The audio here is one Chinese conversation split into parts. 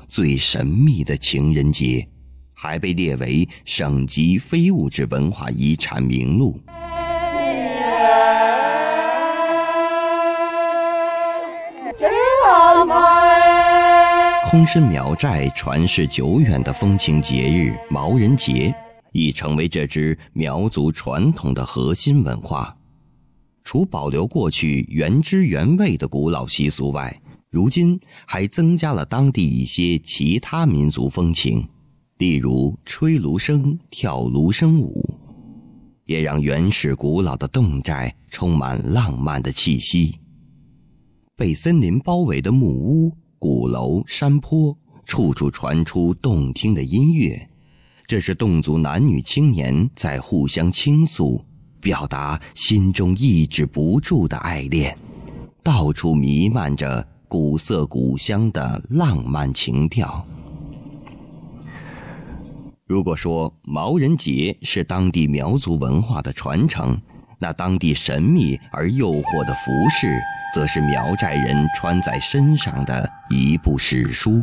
最神秘的情人节，还被列为省级非物质文化遗产名录。空参苗寨传世久远的风情节日毛人节，已成为这支苗族传统的核心文化。除保留过去原汁原味的古老习俗外，如今还增加了当地一些其他民族风情，例如吹芦笙、跳芦笙舞，也让原始古老的侗寨充满浪漫的气息。被森林包围的木屋、鼓楼、山坡，处处传出动听的音乐，这是侗族男女青年在互相倾诉，表达心中抑制不住的爱恋，到处弥漫着古色古香的浪漫情调。如果说毛人节是当地苗族文化的传承，那当地神秘而诱惑的服饰，则是苗寨人穿在身上的一部史书。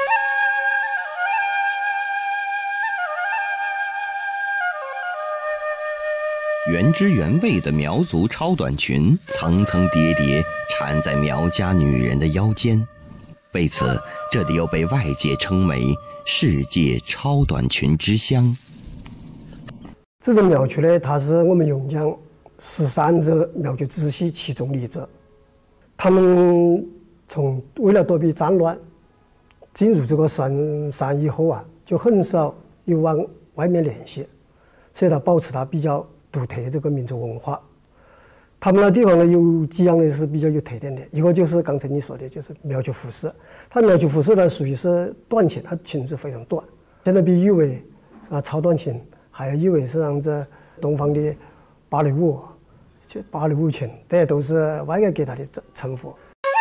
原汁原味的苗族超短裙层层叠叠缠在苗家女人的腰间，为此这里又被外界称为世界超短裙之乡。 这种苗族呢，它是我们颍江13支苗族支系其中一支，他们为了躲避战乱，进入这个山以后啊，就很少有往外面联系，所以它保持它比较独特的这个民族文化。他们那地方呢，有几样呢是比较有特点的，一个就是刚才你说的，就是苗族服饰。它苗族服饰呢属于是短裙，它裙子非常短，现在被誉为超短裙，还有誉为是让这东方的芭蕾舞，就芭蕾舞裙，这些都是外界给它的称呼。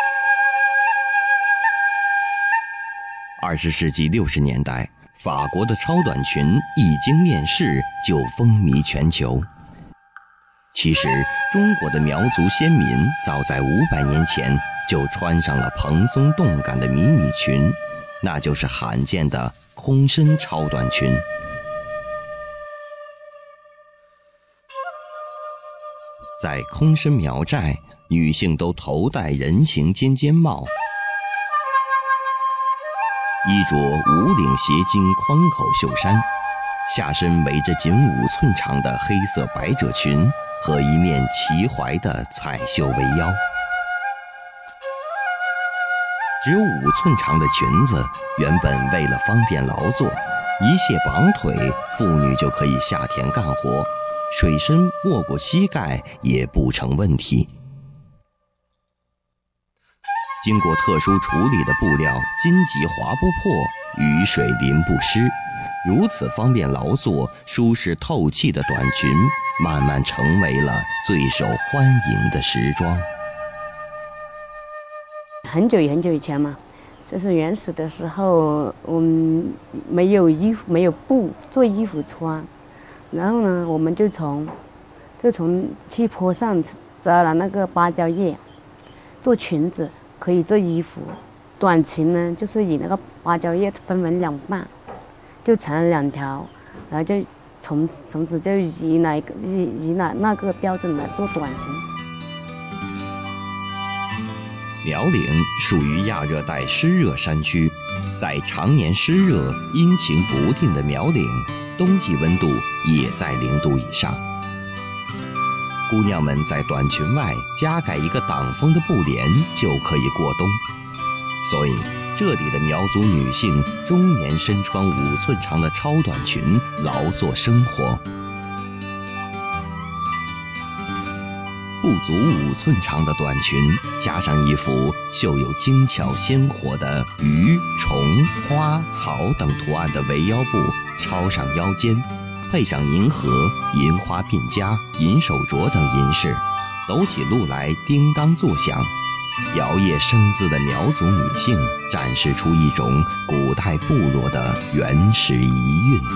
20世纪60年代，法国的超短裙一经面世就风靡全球。其实中国的苗族先民早在500年前就穿上了蓬松动感的迷你裙，那就是罕见的空参超短裙。在空参苗寨，女性都头戴人形尖尖帽，衣着无领斜襟宽口袖衫，下身围着仅5寸长的黑色百褶裙和一面齐怀的彩绣围腰。只有5寸长的裙子，原本为了方便劳作，一卸绑腿，妇女就可以下田干活，水深没过膝盖也不成问题。经过特殊处理的布料，荆棘划不破，雨水淋不湿，如此方便劳作、舒适透气的短裙，慢慢成为了最受欢迎的时装。 很久以前嘛，这是原始的时候，我们没有衣服，没有布做衣服穿，然后呢，我们就从去坡上摘了那个芭蕉叶，做裙子，可以做衣服。短裙呢，就是以那个芭蕉叶分为2半，就缠了2条，然后就从此就以那个标准来做短裙。 苗岭属于亚热带湿热山区，在常年湿热、阴晴不定的苗岭，冬季温度也在0度以上。姑娘们在短裙外加盖一个挡风的布帘，就可以过冬。所以这里的苗族女性终年身穿5寸长的超短裙劳作生活。不足5寸长的短裙，加上一幅绣有精巧鲜活的鱼、虫、花、草等图案的围腰布抄上腰间，配上银盒、银花鬓夹、银手镯等银饰，走起路来叮当作响。摇曳生姿的苗族女性展示出一种古代部落的原始遗韵。